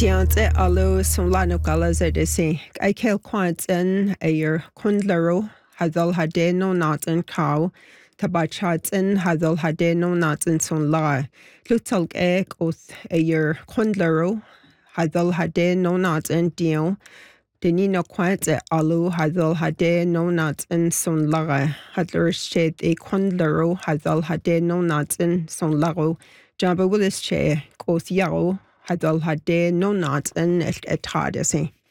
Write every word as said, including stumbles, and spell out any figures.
Diante alu sumlano galas edisi. I kill quants in a year kundlero hadal hadeno not in cow. Tabachats in hadal hadeno not in sun la. Lutalk egg oath a year kundlero hadal hadeno not in dio. Denino quant e alu hadal hadeno not in sun la. Hadler shed a kundlero hadal hadeno not in sun lago. Jabba willis che oath yao. Hadal hadé no not in it at hardessy.